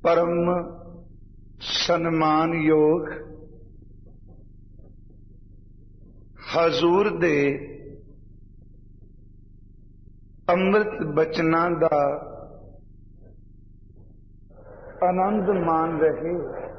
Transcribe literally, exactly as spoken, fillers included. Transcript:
परम सन्मान योग हजूर दे अमृत बचनां दा आनंद मान रहे।